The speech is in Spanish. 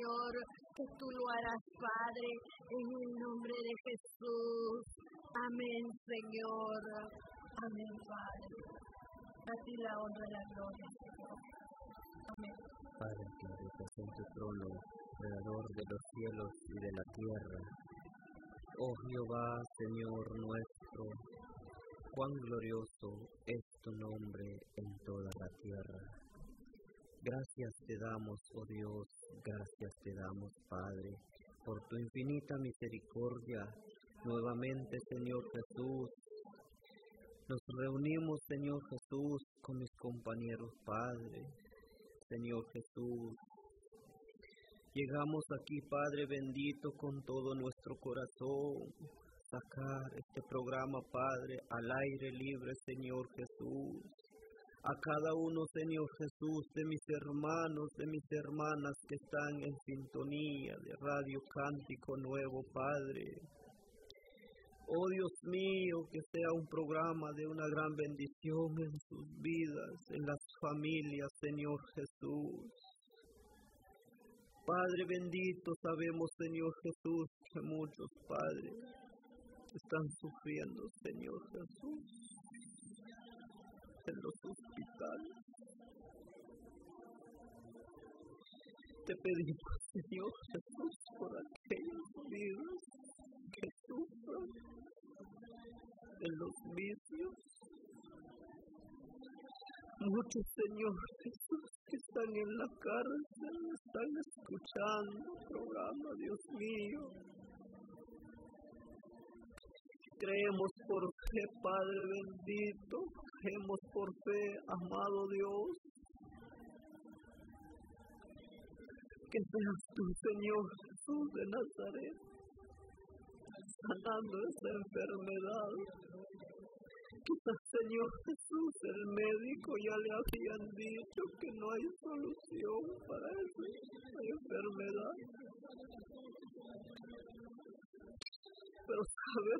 Señor, que tú lo harás, Padre, en el nombre de Jesús. Amén, Señor. Amén, Padre. A ti la honra y la gloria, Señor. Amén. Padre que habitas en tu trono, creador de los cielos y de la tierra. Oh Jehová, Señor nuestro, cuán glorioso es tu nombre en toda la tierra. Gracias te damos, oh Dios, gracias te damos, Padre, por tu infinita misericordia. Nuevamente, Señor Jesús, nos reunimos, Señor Jesús, con mis compañeros, Padre. Señor Jesús, llegamos aquí, Padre bendito, con todo nuestro corazón, sacar este programa, Padre, al aire libre, Señor Jesús. A cada uno, Señor Jesús, de mis hermanos, de mis hermanas que están en sintonía de Radio Cántico Nuevo, Padre. Oh Dios mío, que sea un programa de una gran bendición en sus vidas, en las familias, Señor Jesús. Padre bendito, sabemos, Señor Jesús, que muchos padres están sufriendo, Señor Jesús, en los hospitales. Te pedimos, Señor Jesús, por aquellas vidas que sufran en los vicios. Muchos, Señor Jesús, que están en la cárcel, están escuchando el programa, Dios mío. Creemos por fe, Padre bendito, creemos por fe, amado Dios, que seas tú, Señor Jesús de Nazaret, sanando esa enfermedad. Quizás, Señor Jesús, el médico ya le habían dicho que no hay solución para esa enfermedad.